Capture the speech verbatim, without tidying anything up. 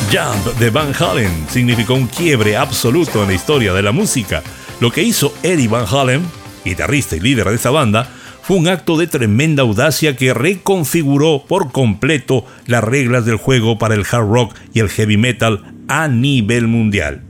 Jump de Van Halen significó un quiebre absoluto en la historia de la música. Lo que hizo Eddie Van Halen, guitarrista y líder de esta banda, fue un acto de tremenda audacia que reconfiguró por completo las reglas del juego para el hard rock y el heavy metal a nivel mundial.